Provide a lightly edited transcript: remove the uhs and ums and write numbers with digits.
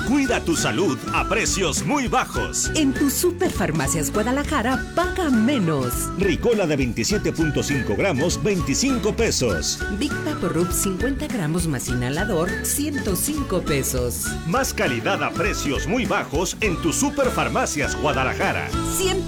Cuida tu salud a precios muy bajos. En tu Superfarmacias Guadalajara, paga menos. Ricola de 27.5 gramos, 25 pesos. Big Vaporub 50 gramos más inhalador, 105 pesos. Más calidad a precios muy bajos en tu Superfarmacias Guadalajara. 100